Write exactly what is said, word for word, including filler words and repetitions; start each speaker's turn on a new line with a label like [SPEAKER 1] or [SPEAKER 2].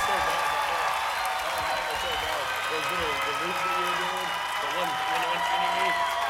[SPEAKER 1] so bad. That was so bad. Those little the loops that you were doing, the one, when, when, when you